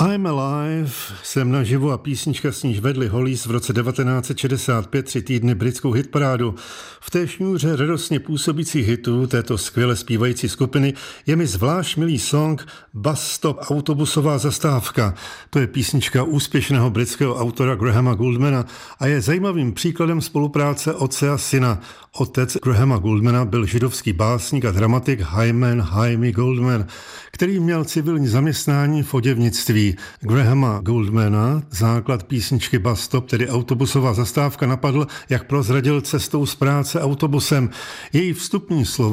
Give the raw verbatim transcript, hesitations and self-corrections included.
I'm Alive, jsem naživu a písnička, s níž vedli Hollies v roce devatenáct set šedesát pět tři týdny britskou hitparádu. V té šňůře radostně působících hitů této skvěle zpívající skupiny je mi zvlášť milý song Bus Stop, autobusová zastávka. To je písnička úspěšného britského autora Grahama Gouldmana a je zajímavým příkladem spolupráce otce a syna. Otec Grahama Gouldmana byl židovský básník a dramatik Hyman Jaime Gouldman, který měl civilní zaměstnání v oděvnictví. Grahama Gouldmana základ písničky Bus Stop, tedy autobusová zastávka, napadl, jak prozradil cestou z práce autobusem. Její vstupní slovo